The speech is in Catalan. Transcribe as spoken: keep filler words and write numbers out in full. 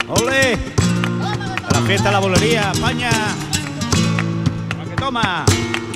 Ole! A la fiesta de la bolería, España. Lo que toma.